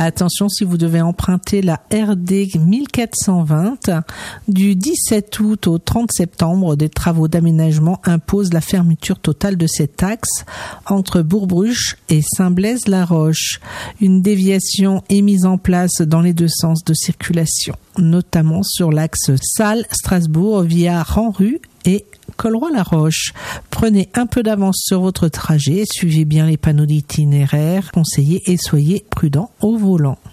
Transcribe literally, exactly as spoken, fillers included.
Attention, si vous devez emprunter la R D mille quatre cent vingt, du dix-sept août au trente septembre, des travaux d'aménagement imposent la fermeture totale de cet axe entre Bourg-Bruche et Saint-Blaise-la-Roche. Une déviation est mise en place dans les deux sens de circulation, notamment sur l'axe Salles-Strasbourg via Ranru et Colroy-la-Roche. Prenez un peu d'avance sur votre trajet, suivez bien les panneaux d'itinéraire conseillés et soyez prudents au volant.